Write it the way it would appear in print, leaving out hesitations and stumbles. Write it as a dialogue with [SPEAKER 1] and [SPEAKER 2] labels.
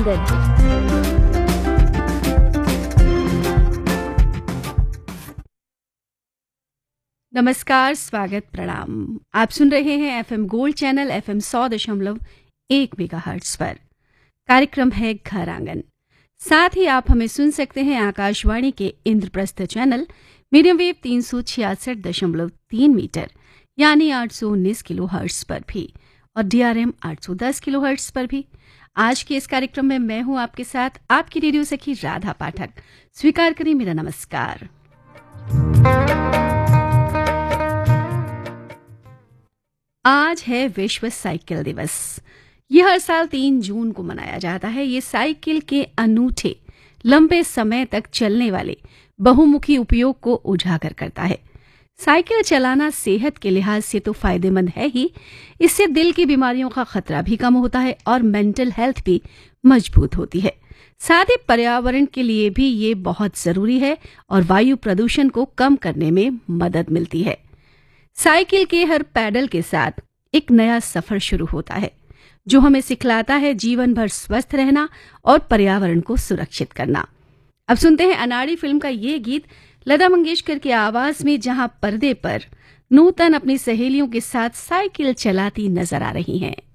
[SPEAKER 1] आंगन।
[SPEAKER 2] नमस्कार, स्वागत, प्रणाम। आप सुन रहे हैं FM gold channel FM 100.1 megahertz पर। कार्यक्रम है घर आंगन। साथ ही आप हमें सुन सकते हैं आकाशवाणी के Indraprastha channel medium wave 366.3 metre यानी 819 किलो हर्ट्ज पर भी और DRM 810 किलो हर्ट्ज पर भी। आज के इस कार्यक्रम में मैं हूं आपके साथ आपकी रेडियो सखी राधा पाठक। स्वीकार करें मेरा नमस्कार। आज है विश्व साइकिल दिवस। यह हर साल 3 जून को मनाया जाता है। ये साइकिल के अनूठे, लंबे समय तक चलने वाले बहुमुखी उपयोग को उजागर करता है। साइकिल चलाना सेहत के लिहाज से तो फायदेमंद है ही, इससे दिल की बीमारियों का खतरा भी कम होता है और मेंटल हेल्थ भी मजबूत होती है। साथ ही पर्यावरण के लिए भी ये बहुत जरूरी है और वायु प्रदूषण को कम करने में मदद मिलती है। साइकिल के हर पैडल के साथ एक नया सफर शुरू होता है जो हमें सिखलाता है जीवन भर स्वस्थ रहना और पर्यावरण को सुरक्षित करना। अब सुनते हैं अनाड़ी फिल्म का ये गीत लता मंगेशकर की आवाज में, जहां पर्दे पर नूतन अपनी सहेलियों के साथ साइकिल चलाती नजर आ रही हैं।